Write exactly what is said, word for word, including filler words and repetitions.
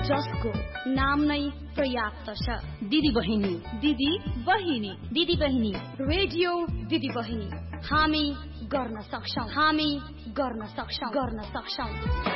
जसको नाम नै पर्याप्त छ। दिदी बहिनी, दिदी बहिनी, दिदी बहिनी, रेडियो दिदी बहिनी। हामी गर्न सक्छौं, हामी गर्न सक्छौं, गर्न सक्छौं।